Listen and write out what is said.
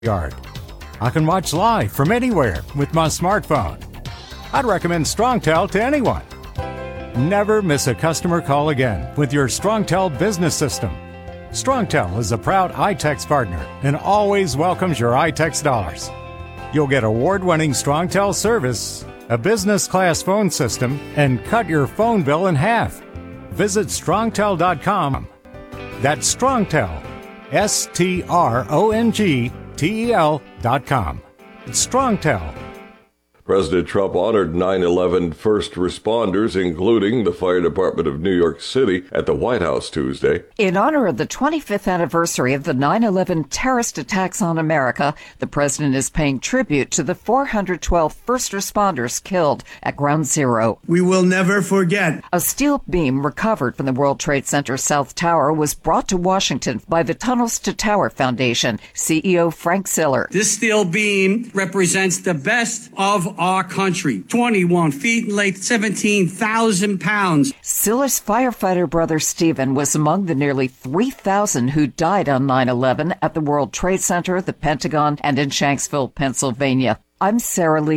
yard. I can watch live from anywhere with my smartphone. I'd recommend StrongTel to anyone. Never miss a customer call again with your StrongTel business system. StrongTel is a proud iTex partner and always welcomes your iTex dollars. You'll get award-winning StrongTel service, a business-class phone system, and cut your phone bill in half. Visit strongtel.com. That's StrongTel, StrongTel.com. It's StrongTel. President Trump honored 9/11 first responders, including the Fire Department of New York City, at the White House Tuesday. In honor of the 25th anniversary of the 9/11 terrorist attacks on America, the president is paying tribute to the 412 first responders killed at Ground Zero. We will never forget. A steel beam recovered from the World Trade Center South Tower was brought to Washington by the Tunnels to Tower Foundation, CEO Frank Siller. This steel beam represents the best of our country. 21 feet in length, 17,000 pounds. Siller's firefighter brother Stephen was among the nearly 3,000 who died on 9/11 at the World Trade Center, the Pentagon, and in Shanksville, Pennsylvania. I'm Sarah Lee.